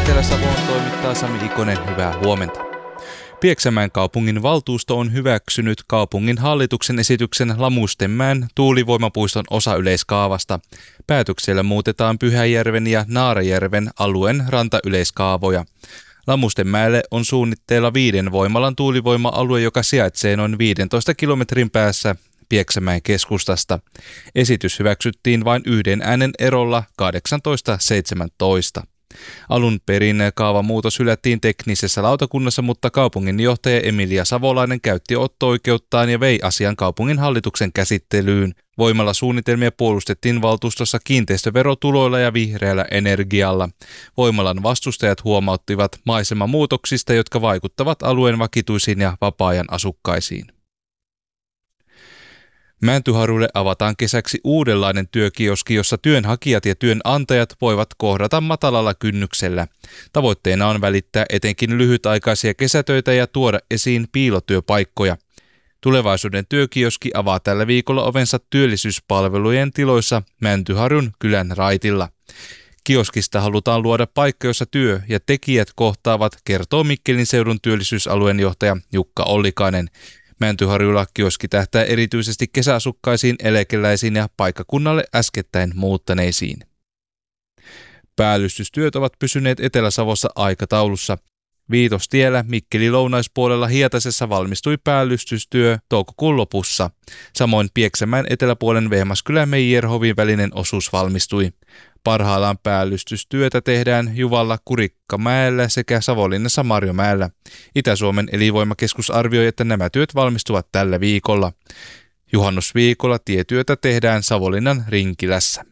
Etelä-Savoon toimittaa Sami Ikonen, hyvää huomenta. Pieksämäen kaupungin valtuusto on hyväksynyt kaupungin hallituksen esityksen Lamustenmäen tuulivoimapuiston osayleiskaavasta. Päätöksellä muutetaan Pyhäjärven ja Naarajärven alueen rantayleiskaavoja. Lamustenmäelle on suunnitteilla 5 voimalan tuulivoima-alue, joka sijaitsee noin 15 kilometrin päässä Pieksämäen keskustasta. Esitys hyväksyttiin vain 1 äänen erolla 18-17. Alun perin kaavamuutos hylättiin teknisessä lautakunnassa, mutta kaupunginjohtaja Emilia Savolainen käytti otto-oikeuttaan ja vei asian kaupungin hallituksen käsittelyyn. Voimalla suunnitelmia puolustettiin valtuustossa kiinteistöverotuloilla ja vihreällä energialla. Voimalan vastustajat huomauttivat maisemamuutoksista, jotka vaikuttavat alueen vakituisiin ja vapaa-ajan asukkaisiin. Mäntyharjulle avataan kesäksi uudenlainen työkioski, jossa työnhakijat ja työnantajat voivat kohdata matalalla kynnyksellä. Tavoitteena on välittää etenkin lyhytaikaisia kesätöitä ja tuoda esiin piilotyöpaikkoja. Tulevaisuuden työkioski avaa tällä viikolla ovensa työllisyyspalvelujen tiloissa Mäntyharjun kylän raitilla. Kioskista halutaan luoda paikka, jossa työ ja tekijät kohtaavat, kertoo Mikkelin seudun työllisyysalueen johtaja Jukka Ollikainen. Mäntyharjulla kioski tähtää erityisesti kesäasukkaisiin, eläkeläisiin ja paikkakunnalle äskettäin muuttaneisiin. Päällystystyöt ovat pysyneet Etelä-Savossa aikataulussa. Viitostiellä Mikkelin lounaispuolella Hietasessa valmistui päällystystyö toukokuun lopussa. Samoin Pieksämäen eteläpuolen Vehmaskylä-Meijerhovin välinen osuus valmistui. Parhaillaan päällystystyötä tehdään Juvalla Kurikkamäellä sekä Savonlinnassa Marjomäellä. Itä-Suomen elinvoimakeskus arvioi, että nämä työt valmistuvat tällä viikolla. Juhannusviikolla tietyötä tehdään Savonlinnan Rinkilässä.